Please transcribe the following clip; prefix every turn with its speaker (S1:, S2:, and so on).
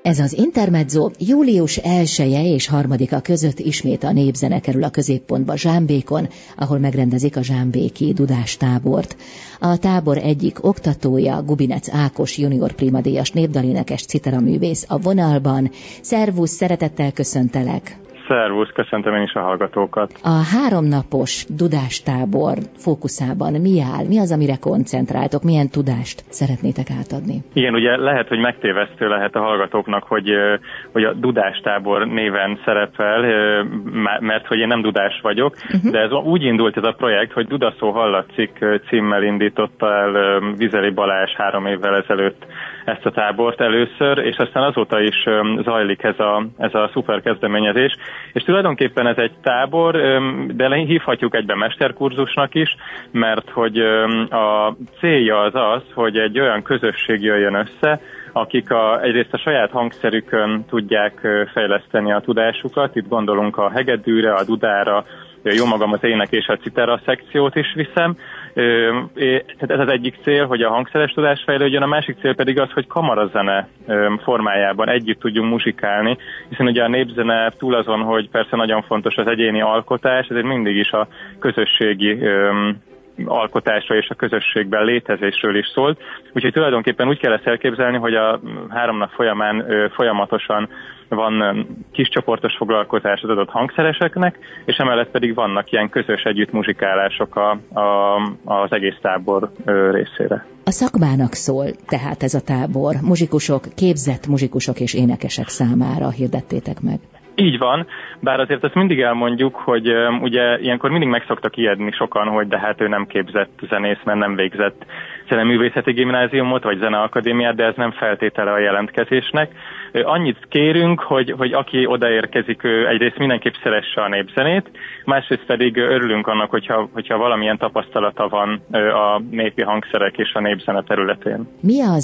S1: Ez az Intermezzo július 1-e és 3-a között ismét a népzene kerül a középpontba Zsámbékon, ahol megrendezik a zsámbéki dudástábort. A tábor egyik oktatója, Gubinec Ákos junior primadíjas népdalénekes citeraművész a vonalban. Szervusz, szeretettel köszöntelek!
S2: Szervusz, köszöntöm én is a hallgatókat.
S1: A 3 napos dudástábor fókuszában mi áll? Mi az, amire koncentráltok? Milyen tudást szeretnétek átadni?
S2: Igen, ugye lehet, hogy megtévesztő lehet a hallgatóknak, hogy a dudástábor néven szerepel, mert hogy én nem dudás vagyok, de ez úgy indult ez a projekt, hogy Dudaszó hallatszik címmel indította el Vizeli Balázs 3 évvel ezelőtt ezt a tábort először, és aztán azóta is zajlik ez a szuper kezdeményezés. És tulajdonképpen ez egy tábor, de hívhatjuk egyben mesterkurzusnak is, mert hogy a célja az, hogy egy olyan közösség jöjjön össze, akik egyrészt a saját hangszerükön tudják fejleszteni a tudásukat. Itt gondolunk a hegedűre, a dudára, jó magam az ének és a citera szekciót is viszem. Ez az egyik cél, hogy a hangszeres tudás fejlődjön, a másik cél pedig az, hogy kamarazene formájában együtt tudjunk muzsikálni, hiszen ugye a népzene túl azon, hogy persze nagyon fontos az egyéni alkotás, ezért mindig is a közösségi alkotásra és a közösségben létezésről is szólt. Úgyhogy tulajdonképpen úgy kell ezt elképzelni, hogy a 3 nap folyamán folyamatosan van kiscsoportos foglalkozás az adott hangszereseknek, és emellett pedig vannak ilyen közös együttmuzsikálások az egész tábor részére.
S1: A szakmának szól tehát ez a tábor. Muzsikusok, képzett muzsikusok és énekesek számára hirdettétek meg.
S2: Így van, bár azért ezt mindig elmondjuk, hogy ugye ilyenkor mindig meg szoktak ijedni sokan, hogy de hát ő nem képzett zenész, mert nem végzett zeneművészeti gimnáziumot vagy zeneakadémiát, de ez nem feltétele a jelentkezésnek. Annyit kérünk, hogy aki odaérkezik, ő egyrészt mindenképp szeresse a népzenét, másrészt pedig örülünk annak, hogyha valamilyen tapasztalata van a népi hangszerek és a népzene területén.
S1: Mi az,